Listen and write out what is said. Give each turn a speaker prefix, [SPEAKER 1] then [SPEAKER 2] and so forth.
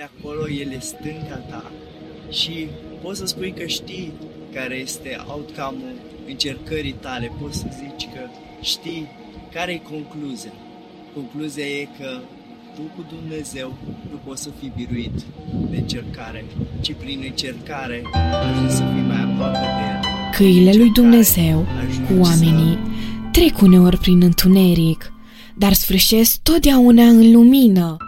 [SPEAKER 1] acolo, El e stânga ta și poți să spui că știi care este outcome-ul încercării tale, poți să zici că știi care e concluzia. Concluzia e că tu cu Dumnezeu nu poți să fii biruit de încercare, ci prin încercare ajungi să fii mai aproape de El.
[SPEAKER 2] Căile lui Dumnezeu cu oamenii trec uneori prin întuneric, dar sfârșesc totdeauna în lumină.